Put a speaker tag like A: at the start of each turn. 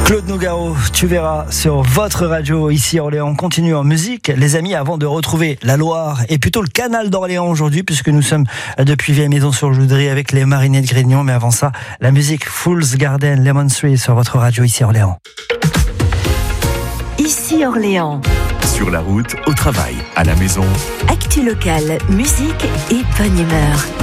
A: Claude Nougaro, tu verras sur votre radio ici à Orléans. On continue en musique, les amis, avant de retrouver la Loire et plutôt le canal d'Orléans aujourd'hui, puisque nous sommes depuis Vieille Maison sur Joudry avec les Marinés de Grignon. Mais avant ça, la musique Fool's Garden, Lemon Tree sur votre radio ici à Orléans.
B: Ici Orléans.
C: Sur la route, au travail, à la maison.
B: Actu locale, musique et bonne humeur.